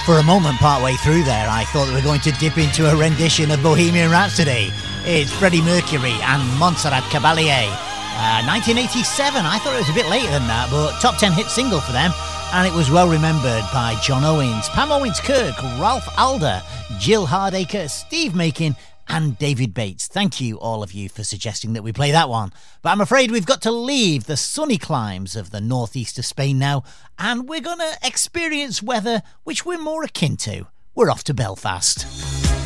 For a moment partway through there, I thought we were going to dip into a rendition of Bohemian Rhapsody. It's Freddie Mercury and Montserrat Caballé. 1987, I thought it was a bit later than that, but top 10 hit single for them, and it was well remembered by John Owens, Pam Owens-Kirk, Ralph Alder, Jill Hardacre, Steve Makin, and David Bates. Thank you, all of you, for suggesting that we play that one. But I'm afraid we've got to leave the sunny climes of the northeast of Spain now, and we're going to experience weather which we're more akin to. We're off to Belfast.